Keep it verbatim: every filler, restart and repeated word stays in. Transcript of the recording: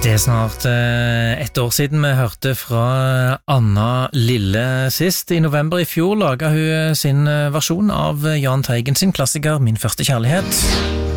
Det er snart eh, ett år siden vi hørte fra Anna Lille sist. I november i fjor laget hun sin versjon av Jahn Teigen sin klassiker Min første kjærlighet.